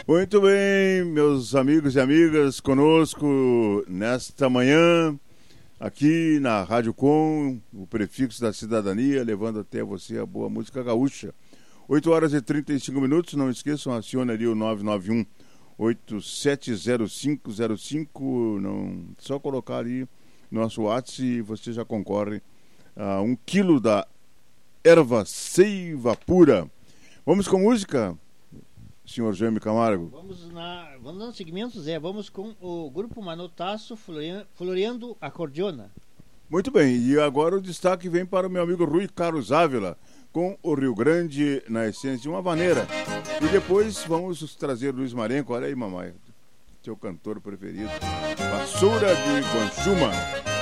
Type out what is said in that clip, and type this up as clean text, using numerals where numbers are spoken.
Muito bem, meus amigos e amigas, conosco nesta manhã, aqui na Rádio Com, o prefixo da cidadania, levando até você a boa música gaúcha. 8 horas e 35 minutos, não esqueçam, acione ali o 991 870505, não, só colocar ali nosso WhatsApp e você já concorre a 1 quilo da erva seiva pura. Vamos com música, senhor Jaime Camargo? Vamos no segmento, Zé. Vamos com o Grupo Manotaço Floreando Acordeona. Muito bem, e agora o destaque vem para o meu amigo Rui Carlos Ávila, com o Rio Grande na essência de uma vaneira. E depois vamos trazer Luiz Marenco, olha aí, mamãe, seu cantor preferido, Vassoura de Guanchuma.